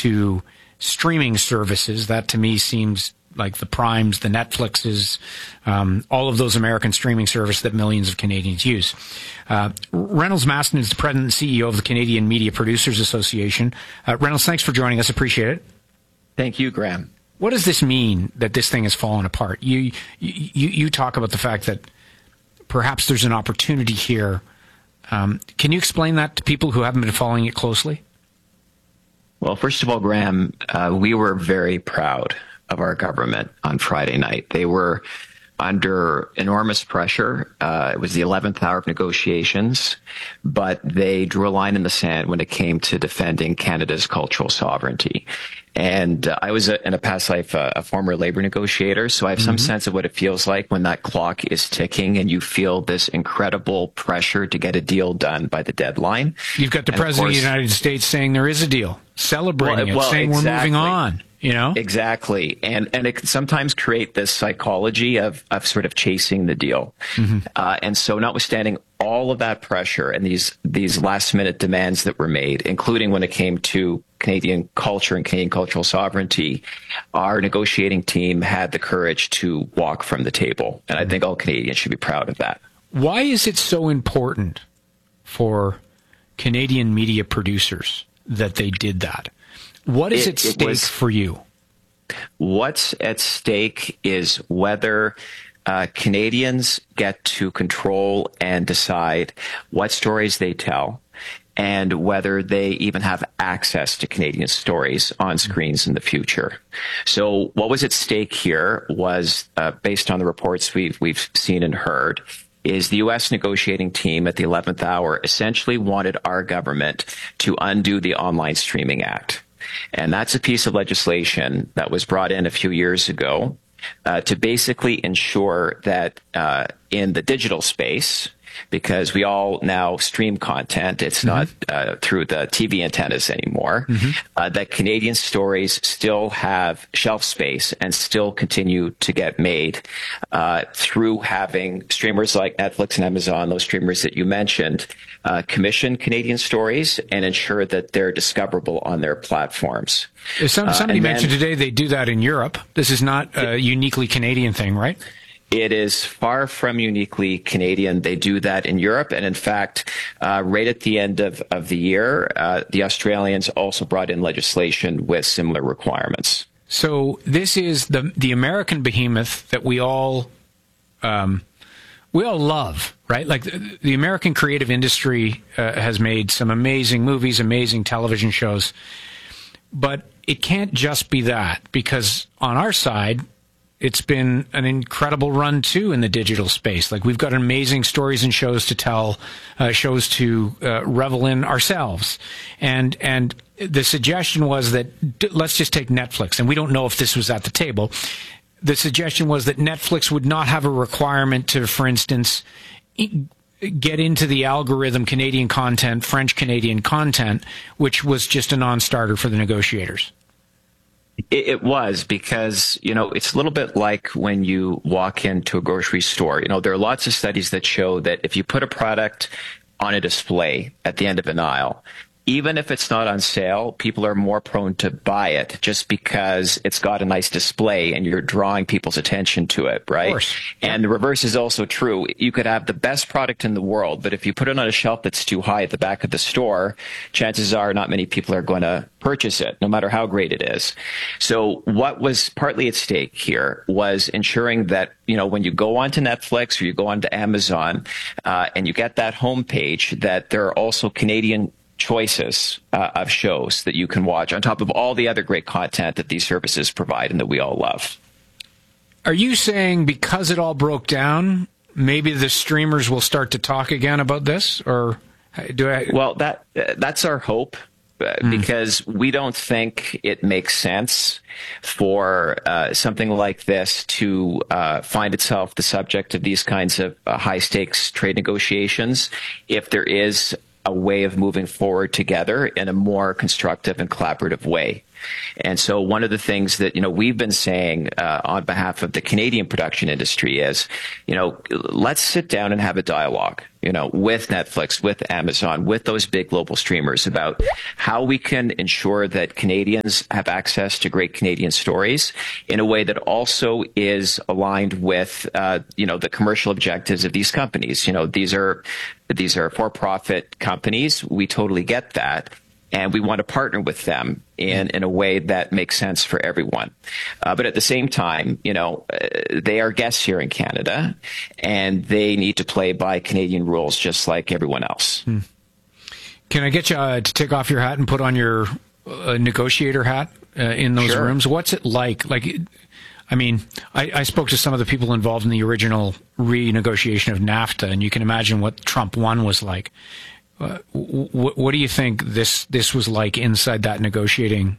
to streaming services. That to me seems like the Primes, the Netflixes, all of those American streaming services that millions of Canadians use. Reynolds Maston is the president and CEO of the Canadian Media Producers Association. Reynolds, thanks for joining us. Appreciate it. Thank you, Graham. What does this mean that this thing has fallen apart? You talk about the fact that perhaps there's an opportunity here. Can you explain that to people who haven't been following it closely? Well, first of all, Graham, we were very proud of our government on Friday night. They were under enormous pressure. It was the 11th hour of negotiations, but they drew a line in the sand when it came to defending Canada's cultural sovereignty. And I was in a past life a former labor negotiator, so I have some sense of what it feels like when that clock is ticking and you feel this incredible pressure to get a deal done by the deadline. You've got the President of the United States saying there is a deal, celebrating it, saying exactly. We're moving on. You know? Exactly. And it can sometimes create this psychology of sort of chasing the deal. And so notwithstanding all of that pressure and these last minute demands that were made, including when it came to Canadian culture and Canadian cultural sovereignty, our negotiating team had the courage to walk from the table. And I think all Canadians should be proud of that. Why is it so important for Canadian media producers that they did that? What is at stake for you? What's at stake is whether Canadians get to control and decide what stories they tell and whether they even have access to Canadian stories on screens in the future. So what was at stake here was, based on the reports we've seen and heard, is the U.S. negotiating team at the 11th hour essentially wanted our government to undo the Online Streaming Act. And that's a piece of legislation that was brought in a few years ago to basically ensure that in the digital space, because we all now stream content, it's not through the TV antennas anymore, that Canadian stories still have shelf space and still continue to get made through having streamers like Netflix and Amazon, those streamers that you mentioned, commission Canadian stories and ensure that they're discoverable on their platforms. Somebody mentioned today they do that in Europe. This is not a uniquely Canadian thing, right? It is far from uniquely Canadian. They do that in Europe. And in fact, right at the end of the year, the Australians also brought in legislation with similar requirements. So this is the American behemoth that we all love, right? Like the American creative industry has made some amazing movies, amazing television shows. But it can't just be that, because on our side, it's been an incredible run, too, in the digital space. Like, we've got amazing stories and shows to tell, shows to revel in ourselves. And the suggestion was that, let's just take Netflix, and we don't know if this was at the table. The suggestion was that Netflix would not have a requirement to, for instance, get into the algorithm Canadian content, French Canadian content, which was just a non-starter for the negotiators. It was, because, it's a little bit like when you walk into a grocery store. There are lots of studies that show that if you put a product on a display at the end of an aisle, even if it's not on sale, people are more prone to buy it just because it's got a nice display and you're drawing people's attention to it, right? Of course. And the reverse is also true. You could have the best product in the world, but if you put it on a shelf that's too high at the back of the store, chances are not many people are going to purchase it, no matter how great it is. So what was partly at stake here was ensuring that, when you go onto Netflix or you go onto Amazon and you get that homepage, that there are also Canadian choices of shows that you can watch on top of all the other great content that these services provide and that we all love. Are you saying because it all broke down, maybe the streamers will start to talk again about this? Or do I? Well, that's our hope. Because we don't think it makes sense for something like this to find itself the subject of these kinds of high-stakes trade negotiations if there is a way of moving forward together in a more constructive and collaborative way. And so one of the things that, we've been saying on behalf of the Canadian production industry is, let's sit down and have a dialogue. with Netflix, with Amazon, with those big global streamers about how we can ensure that Canadians have access to great Canadian stories in a way that also is aligned with, the commercial objectives of these companies. These are for-profit companies. We totally get that. And we want to partner with them in a way that makes sense for everyone. But at the same time, they are guests here in Canada, and they need to play by Canadian rules just like everyone else. Can I get you to take off your hat and put on your negotiator hat in those rooms? What's it like? I spoke to some of the people involved in the original renegotiation of NAFTA, and you can imagine what Trump 1 was like. What do you think this was like inside that negotiating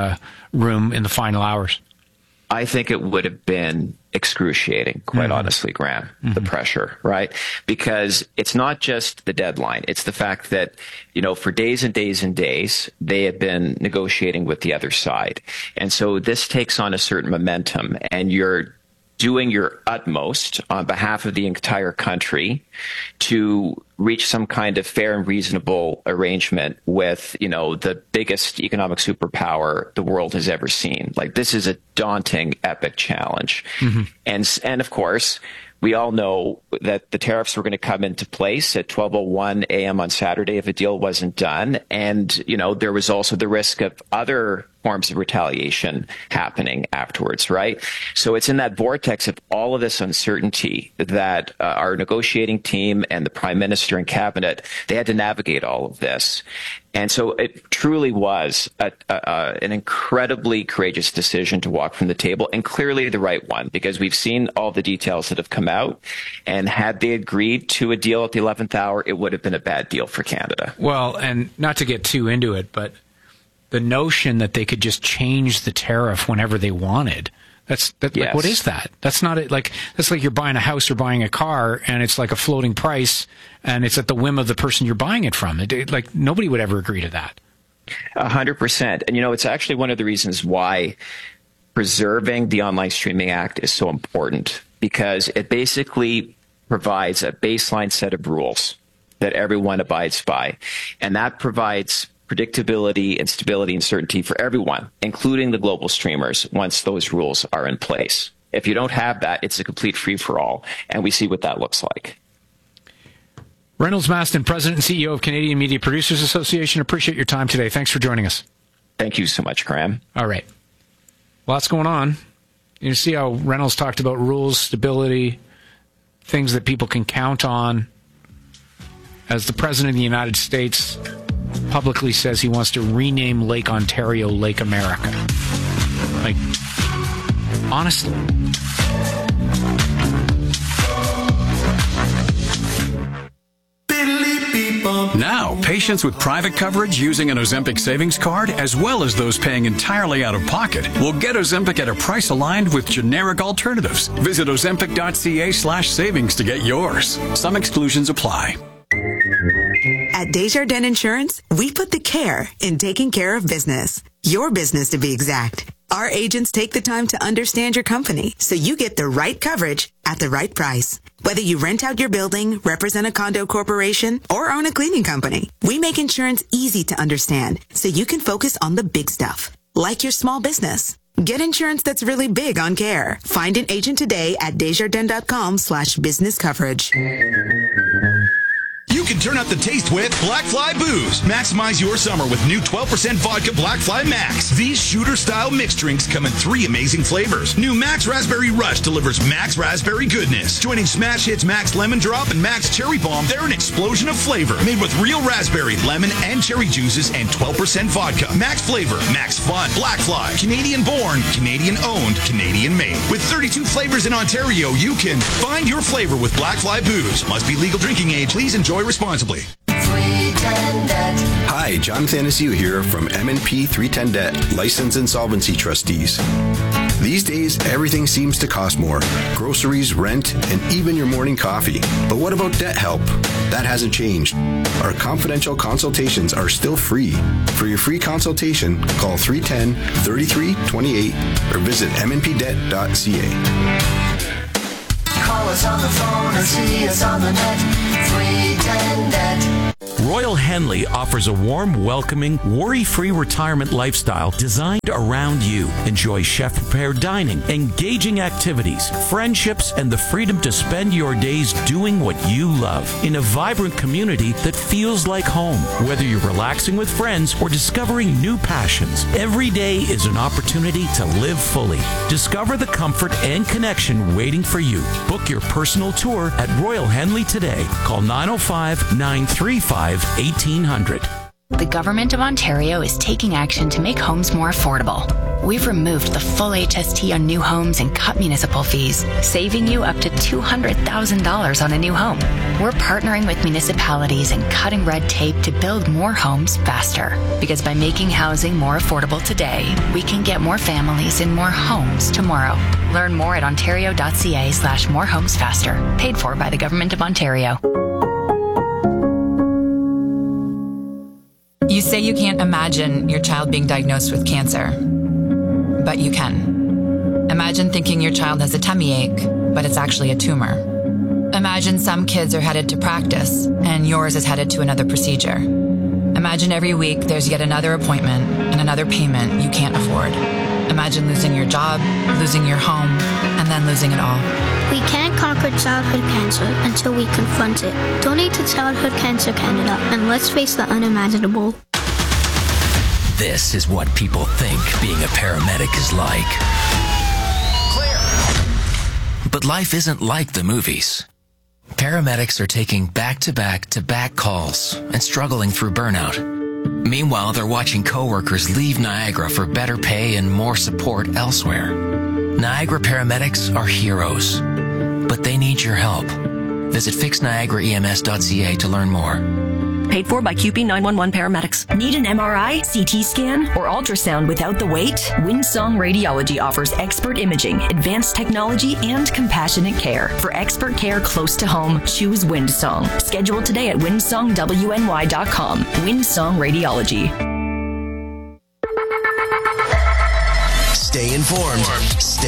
room in the final hours? I think it would have been excruciating, quite honestly, Graham, the pressure, right? Because it's not just the deadline. It's the fact that, for days and days and days, they have been negotiating with the other side. And so this takes on a certain momentum, and you're doing your utmost on behalf of the entire country to reach some kind of fair and reasonable arrangement with, the biggest economic superpower the world has ever seen. Like, this is a daunting, epic challenge. And of course, we all know that the tariffs were going to come into place at 12:01 a.m. on Saturday if a deal wasn't done. And, there was also the risk of other forms of retaliation happening afterwards, right? So it's in that vortex of all of this uncertainty that our negotiating team and the Prime Minister and Cabinet, they had to navigate all of this. And so it truly was an incredibly courageous decision to walk from the table, and clearly the right one, because we've seen all the details that have come out. And had they agreed to a deal at the 11th hour, it would have been a bad deal for Canada. Well, and not to get too into it, but the notion that they could just change the tariff whenever they wanted. Yes. Like, what is that? That's not it. Like, that's like you're buying a house or buying a car, and it's like a floating price, and it's at the whim of the person you're buying it from. Like, nobody would ever agree to that. 100%. And, it's actually one of the reasons why preserving the Online Streaming Act is so important, because it basically provides a baseline set of rules that everyone abides by. And that provides predictability and stability and certainty for everyone, including the global streamers, once those rules are in place. If you don't have that, it's a complete free-for-all, and we see what that looks like. Reynolds Maston, President and CEO of Canadian Media Producers Association, appreciate your time today. Thanks for joining us. Thank you so much, Graham. All right. Lots going on. You see how Reynolds talked about rules, stability, things that people can count on. As the President of the United States publicly says he wants to rename Lake Ontario Lake America. Like, honestly. Now, patients with private coverage using an Ozempic savings card, as well as those paying entirely out of pocket, will get Ozempic at a price aligned with generic alternatives. Visit Ozempic.ca/savings to get yours. Some exclusions apply. At Desjardins Insurance, we put the care in taking care of business. Your business, to be exact. Our agents take the time to understand your company so you get the right coverage at the right price. Whether you rent out your building, represent a condo corporation, or own a cleaning company, we make insurance easy to understand so you can focus on the big stuff, like your small business. Get insurance that's really big on care. Find an agent today at Desjardins.com/business coverage. You can turn up the taste with Black Fly Booze. Maximize your summer with new 12% vodka Black Fly Max. These shooter-style mixed drinks come in 3 amazing flavors. New Max Raspberry Rush delivers Max Raspberry goodness. Joining Smash Hits Max Lemon Drop and Max Cherry Bomb, they're an explosion of flavor. Made with real raspberry, lemon, and cherry juices and 12% vodka. Max flavor, Max fun. Black Fly. Canadian born, Canadian owned, Canadian made. With 32 flavors in Ontario, you can find your flavor with Black Fly Booze. Must be legal drinking age. Please enjoy responsibly. Hi, John Thanasiu here from M&P 310 Debt, Licensed Insolvency Trustees. These days, everything seems to cost more. Groceries, rent, and even your morning coffee. But what about debt help? That hasn't changed. Our confidential consultations are still free. For your free consultation, call 310-3328 or visit mnpdebt.ca. Call us on the phone or see us on the net. 10 Royal Henley offers a warm, welcoming, worry-free retirement lifestyle designed around you. Enjoy chef-prepared dining, engaging activities, friendships, and the freedom to spend your days doing what you love in a vibrant community that feels like home. Whether you're relaxing with friends or discovering new passions, every day is an opportunity to live fully. Discover the comfort and connection waiting for you. Book your personal tour at Royal Henley today. Call 905-935-1800. The Government of Ontario is taking action to make homes more affordable. We've removed the full HST on new homes and cut municipal fees, saving you up to $200,000 on a new home. We're partnering with municipalities and cutting red tape to build more homes faster. Because by making housing more affordable today, we can get more families in more homes tomorrow. Learn more at ontario.ca/morehomesfaster. Paid for by the Government of Ontario. You say you can't imagine your child being diagnosed with cancer, but you can. Imagine thinking your child has a tummy ache, but it's actually a tumor. Imagine some kids are headed to practice, and yours is headed to another procedure. Imagine every week there's yet another appointment and another payment you can't afford. Imagine losing your job, losing your home, and then losing it all. We can't conquer childhood cancer until we confront it. Donate to Childhood Cancer Canada, and let's face the unimaginable. This is what people think being a paramedic is like. Clear. But life isn't like the movies. Paramedics are taking back-to-back-to-back calls and struggling through burnout. Meanwhile, they're watching coworkers leave Niagara for better pay and more support elsewhere. Niagara paramedics are heroes, but they need your help. Visit fixniagaraems.ca to learn more. Paid for by QP 911 paramedics. Need an MRI, CT scan, or ultrasound without the wait? Windsong Radiology offers expert imaging, advanced technology, and compassionate care. For expert care close to home, choose Windsong. Schedule today at windsongwny.com. Windsong Radiology. Stay informed. Stay